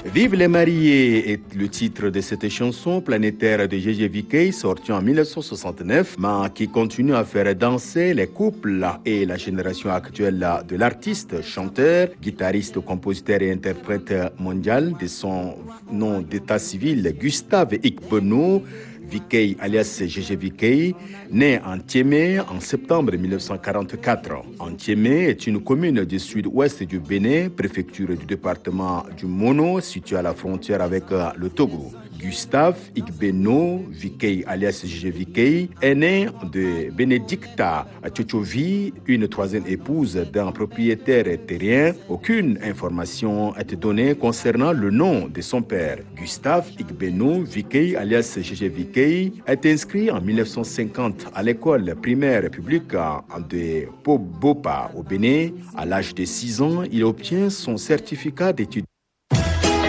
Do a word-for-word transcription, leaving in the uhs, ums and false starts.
Vive les mariés est le titre de cette chanson planétaire de Gégé Viquei sortie en mille neuf cent soixante-neuf, mais qui continue à faire danser les couples et la génération actuelle de l'artiste, chanteur, guitariste, compositeur et interprète mondial de son nom d'état civil Gustave Ikbeno Viquei alias Gégé Viquei, né en Tiémé en septembre mille neuf cent quarante-quatre. En Tiémé est une commune du sud-ouest du Bénin, préfecture du département du Mono, située à la frontière avec le Togo. Gustave Ikbeno Viquei alias Gégé Viquei est né de Bénédicta Tchotchovi, une troisième épouse d'un propriétaire terrien. Aucune information est donnée concernant le nom de son père. Gustave Ikbeno Viquei alias Gégé Viquei est inscrit en mille neuf cent cinquante à l'école primaire publique de Pobopa au Bénin. À l'âge de six ans, il obtient son certificat d'études